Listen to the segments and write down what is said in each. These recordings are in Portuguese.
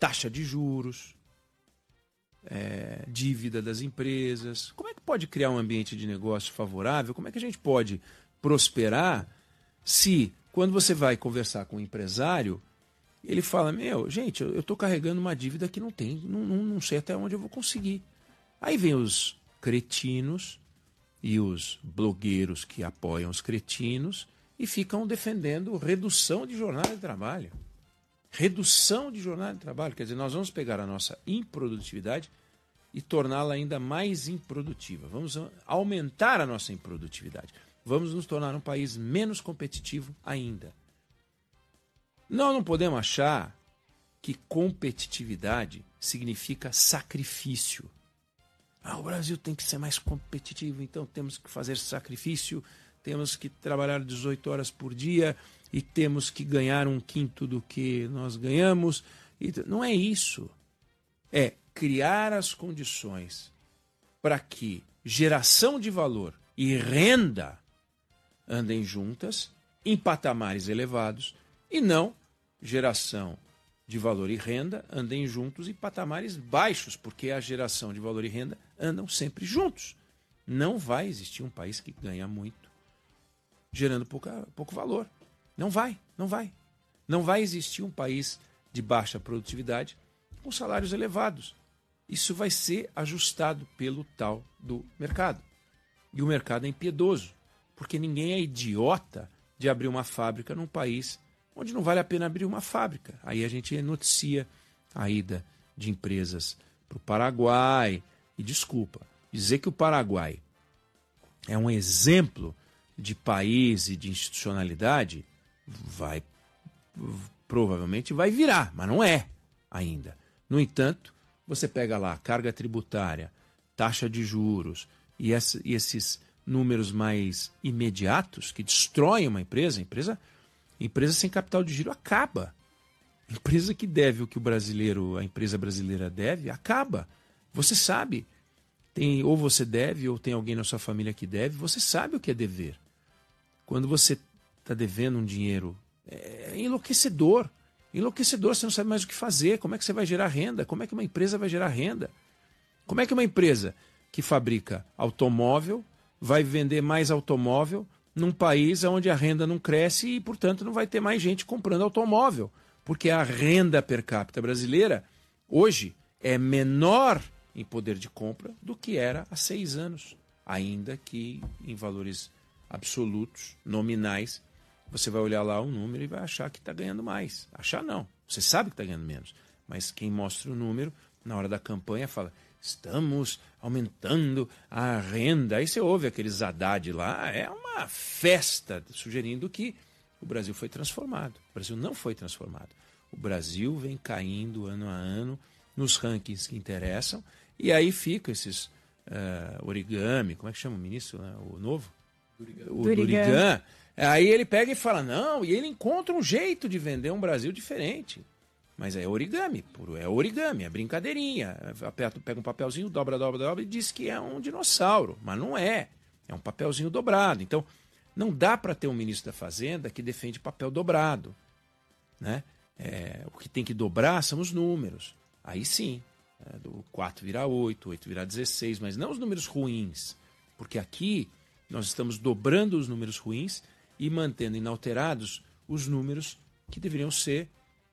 taxa de juros, dívida das empresas. Como é que pode criar um ambiente de negócio favorável? Como é que a gente pode prosperar se, quando você vai conversar com um empresário, ele fala, gente, eu estou carregando uma dívida que não sei até onde eu vou conseguir. Aí vem os cretinos e os blogueiros que apoiam os cretinos e ficam defendendo redução de jornada de trabalho. Redução de jornada de trabalho. Quer dizer, nós vamos pegar a nossa improdutividade e torná-la ainda mais improdutiva. Vamos aumentar a nossa improdutividade. Vamos nos tornar um país menos competitivo ainda. Nós não podemos achar que competitividade significa sacrifício. O Brasil tem que ser mais competitivo, então temos que fazer sacrifício, temos que trabalhar 18 horas por dia e temos que ganhar 1/5 do que nós ganhamos. Não é isso. É criar as condições para que geração de valor e renda andem juntas em patamares elevados e não geração de valor e renda andem juntos em patamares baixos, porque a geração de valor e renda andam sempre juntos. Não vai existir um país que ganha muito gerando pouco valor. Não vai. Não vai existir um país de baixa produtividade com salários elevados. Isso vai ser ajustado pelo tal do mercado. E o mercado é impiedoso, porque ninguém é idiota de abrir uma fábrica num país onde não vale a pena abrir uma fábrica. Aí a gente noticia a ida de empresas para o Paraguai. E desculpa, dizer que o Paraguai é um exemplo de país e de institucionalidade, provavelmente vai virar, mas não é ainda. No entanto, você pega lá carga tributária, taxa de juros e esses números mais imediatos que destroem uma empresa sem capital de giro acaba. Empresa que deve o que a empresa brasileira deve, acaba. Você sabe, ou você deve, ou tem alguém na sua família que deve, você sabe o que é dever. Quando você está devendo um dinheiro, é enlouquecedor. Enlouquecedor, você não sabe mais o que fazer. Como é que você vai gerar renda? Como é que uma empresa vai gerar renda? Como é que uma empresa que fabrica automóvel vai vender mais automóvel num país onde a renda não cresce e, portanto, não vai ter mais gente comprando automóvel? Porque a renda per capita brasileira, hoje, é menor em poder de compra do que era há 6 anos. Ainda que em valores absolutos, nominais, você vai olhar lá o número e vai achar que está ganhando mais. Achar não, você sabe que está ganhando menos. Mas quem mostra o número, na hora da campanha, fala: estamos aumentando a renda. Aí você ouve aqueles Haddad lá, é uma festa, sugerindo que o Brasil foi transformado. O Brasil não foi transformado. O Brasil vem caindo ano a ano nos rankings que interessam, e aí fica esses origami, como é que chama o ministro, né? O novo? Durigan. Aí ele pega e fala, não, e ele encontra um jeito de vender um Brasil diferente. Mas é origami, é brincadeirinha. Pega um papelzinho, dobra e diz que é um dinossauro. Mas não é. É um papelzinho dobrado. Então, não dá para ter um ministro da Fazenda que defende papel dobrado. Né? O que tem que dobrar são os números. Aí sim, do 4 virar 8, 8 virar 16, mas não os números ruins. Porque aqui nós estamos dobrando os números ruins e mantendo inalterados os números que deveriam ser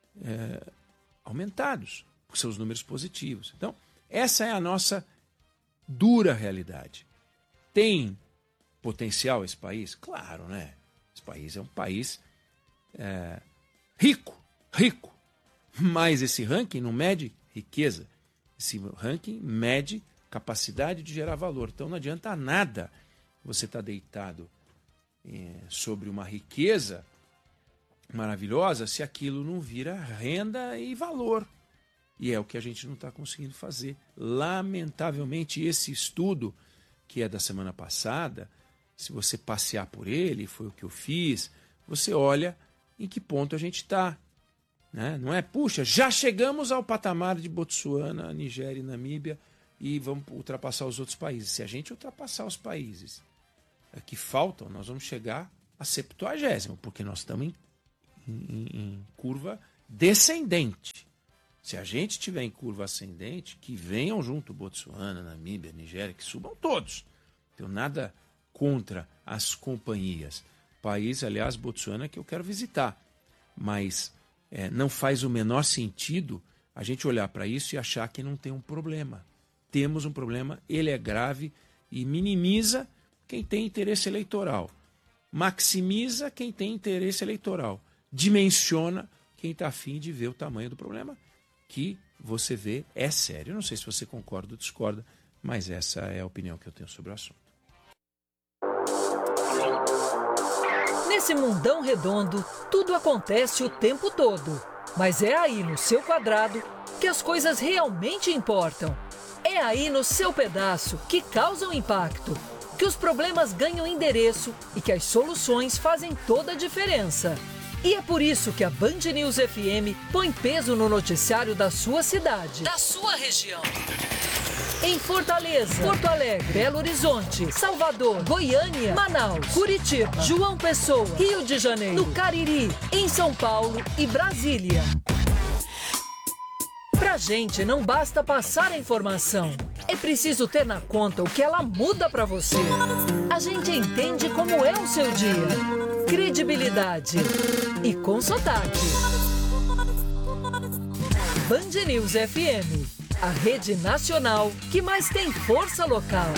aumentados, que são os números positivos. Então, essa é a nossa dura realidade. Tem potencial esse país? Claro, né? Esse país é um país rico. Mas esse ranking não mede riqueza. Esse ranking mede capacidade de gerar valor. Então não adianta nada você estar deitado sobre uma riqueza maravilhosa se aquilo não vira renda e valor. E é o que a gente não está conseguindo fazer. Lamentavelmente, esse estudo, que é da semana passada, se você passear por ele, foi o que eu fiz, você olha em que ponto a gente está. Né? Não é, puxa, já chegamos ao patamar de Botsuana, Nigéria e Namíbia e vamos ultrapassar os outros países. Se a gente ultrapassar os países que faltam, nós vamos chegar a 70º, porque nós estamos em curva descendente. Se a gente estiver em curva ascendente, que venham junto Botsuana, Namíbia, Nigéria, que subam todos. Não tenho nada contra as companhias. País, aliás, Botsuana, que eu quero visitar. Mas não faz o menor sentido a gente olhar para isso e achar que não tem um problema. Temos um problema, ele é grave e minimiza quem tem interesse eleitoral. Maximiza quem tem interesse eleitoral. Dimensiona quem está afim de ver o tamanho do problema, que você vê é sério. Eu não sei se você concorda ou discorda, mas essa é a opinião que eu tenho sobre o assunto. Nesse mundão redondo, tudo acontece o tempo todo. Mas é aí no seu quadrado que as coisas realmente importam. É aí no seu pedaço que causam impacto, que os problemas ganham endereço e que as soluções fazem toda a diferença. E é por isso que a Band News FM põe peso no noticiário da sua cidade, da sua região. Em Fortaleza, Porto Alegre, Belo Horizonte, Salvador, Goiânia, Manaus, Curitiba, João Pessoa, Rio de Janeiro, no Cariri, em São Paulo e Brasília. Pra gente não basta passar a informação, é preciso ter na conta o que ela muda pra você. A gente entende como é o seu dia. Credibilidade e com sotaque. Band News FM, a rede nacional que mais tem força local.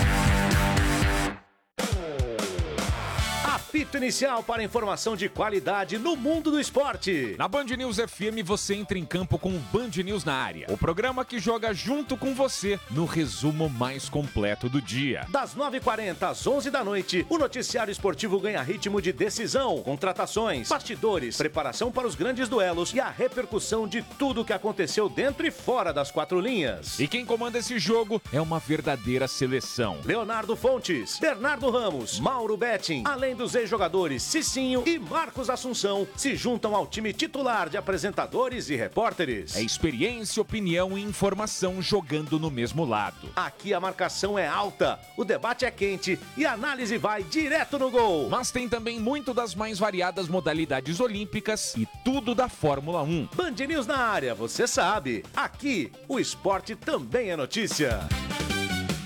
Apito inicial para informação de qualidade no mundo do esporte. Na Band News FM você entra em campo com o Band News na área. O programa que joga junto com você no resumo mais completo do dia. Das 9h40 às 11 da noite, o noticiário esportivo ganha ritmo de decisão, contratações, bastidores, preparação para os grandes duelos e a repercussão de tudo o que aconteceu dentro e fora das quatro linhas. E quem comanda esse jogo é uma verdadeira seleção. Leonardo Fontes, Bernardo Ramos, Mauro Betting, além dos ex-jogadores Cicinho e Marcos Assunção, se juntam ao time titular de apresentadores e repórteres. É experiência, opinião e informação jogando no mesmo lado. Aqui a marcação é alta, o debate é quente e a análise vai direto no gol. Mas tem também muito das mais variadas modalidades olímpicas e tudo da Fórmula 1. Band News na área, você sabe. Aqui, o esporte também é notícia.